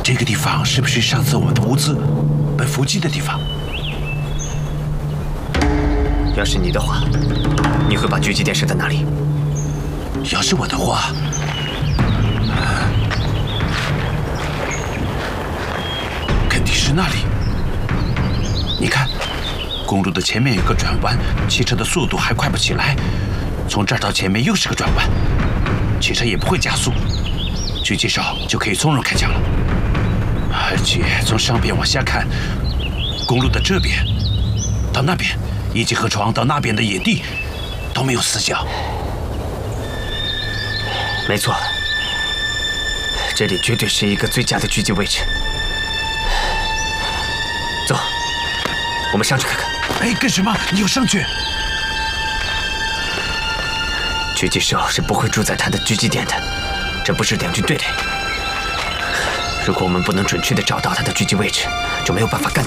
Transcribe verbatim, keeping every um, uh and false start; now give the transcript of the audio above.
这个地方是不是上次我们的物资被伏击的地方？ 要是你的话，你会把狙击点设在哪里？ 要是我的话，肯定是那里。你看，公路的前面有个转弯，汽车的速度还快不起来。从这儿到前面又是个转弯，汽车也不会加速，狙击手就可以从容开枪了。而且从上边往下看，公路的这边到那边，以及河床到那边的野地都没有死角。 没错，这里绝对是一个最佳的狙击位置。走，我们上去看看。 哎，干什么？你要上去？ 狙击手是不会住在他的狙击点的，这不是两军对垒。如果我们不能准确地找到他的狙击位置，就没有办法干